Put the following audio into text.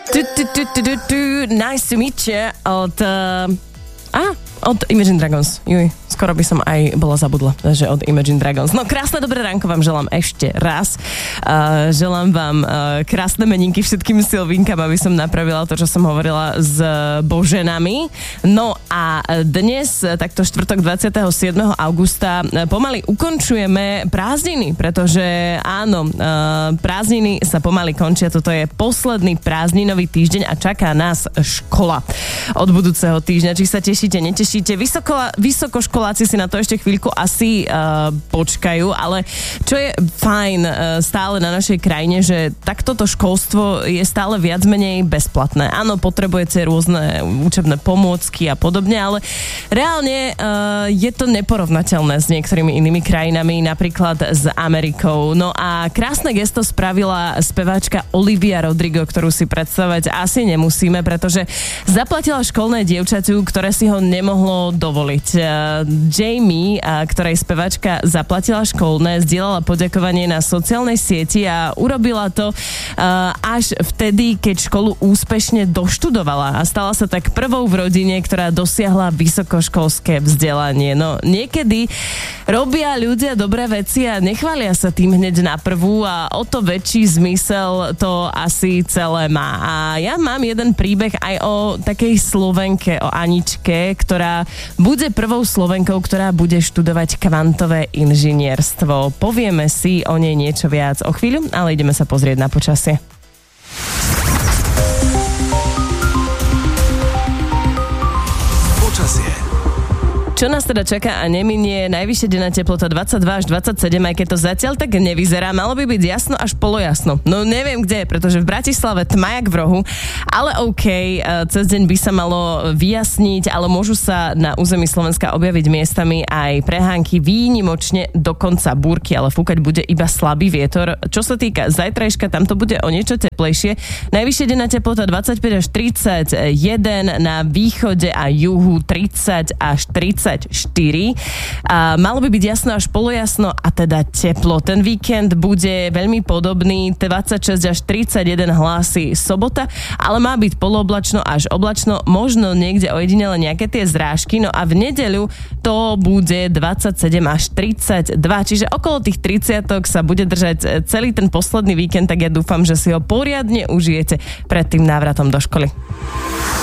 Nice to meet you od Imagine Dragons. Juj, skoro by som aj bola zabudla, že od Imagine Dragons. No krásne dobré ránko vám želám ešte raz. Želám vám krásne meninky všetkým Silvínkam, aby som napravila to, čo som hovorila s Boženami. No a dnes, takto štvrtok 27. augusta, pomaly ukončujeme prázdniny, pretože áno, prázdniny sa pomaly končia. Toto je posledný prázdninový týždeň a čaká nás škola od budúceho týždňa. Či sa tešíte, netešíte? Vysokoškoláci si na to ešte chvíľku asi počkajú, ale čo je fajn stále na našej krajine, že takto to školstvo je stále viac menej bezplatné. Áno, potrebujete rôzne učebné pomôcky a podobne, ale reálne je to neporovnateľné s niektorými inými krajinami, napríklad s Amerikou. No a krásne gesto spravila speváčka Olivia Rodrigo, ktorú si predstavovať asi nemusíme, pretože zaplatila školné dievčaťu, ktoré si ho nemohlo dovoliť. Jamie, ktorej speváčka zaplatila školné, zdieľala poďakovanie na sociálnej sieti a urobila to až vtedy, keď školu úspešne doštudovala a stala sa tak prvou v rodine, ktorá dosiahla vysokoškolské vzdelanie. No niekedy robia ľudia dobré veci a nechvália sa tým hneď na prvú a o to väčší zmysel to asi celé má. A ja mám jeden príbeh aj o takej Slovenke, o Aničke, ktorá bude prvou Slovenkou, ktorá bude študovať kvantové inžinierstvo. Povieme si o nej niečo viac o chvíľu, ale ideme sa pozrieť na počasie. Čo nás teda čaká a neminie? Najvyššia denná teplota 22 až 27, aj keď to zatiaľ tak nevyzerá. Malo by byť jasno až polojasno. No neviem kde, pretože v Bratislave tma jak v rohu, ale cez deň by sa malo vyjasniť, ale môžu sa na území Slovenska objaviť miestami aj prehánky, výnimočne dokonca búrky, ale fúkať bude iba slabý vietor. Čo sa týka zajtrajška, tam to bude o niečo teplejšie. Najvyššia denná teplota 25 až 31, na východe a juhu 30 až 34. A malo by byť jasno až polojasno a teda teplo. Ten víkend bude veľmi podobný, 26 až 31 hlási sobota, ale má byť polooblačno až oblačno, možno niekde ojedinele nejaké tie zrážky, no a v nedeľu to bude 27 až 32, čiže okolo tých 30 sa bude držať celý ten posledný víkend, tak ja dúfam, že si ho poriadne užijete pred tým návratom do školy.